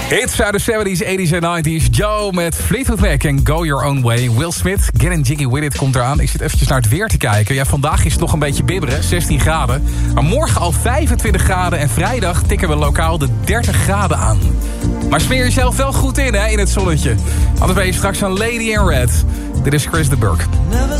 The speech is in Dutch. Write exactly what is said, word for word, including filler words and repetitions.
Hits uit de zeventies, tachtiger en negentiger. Joe met Fleetwood Mac en Go Your Own Way. Will Smith, Getting Jiggy With It komt eraan. Ik zit eventjes naar het weer te kijken. Ja, vandaag is het nog een beetje bibberen, zestien graden. Maar morgen al vijfentwintig graden en vrijdag tikken we lokaal de dertig graden aan. Maar smeer jezelf wel goed in, hè, in het zonnetje. Anders ben je straks een Lady in Red. Dit is Chris de Burke.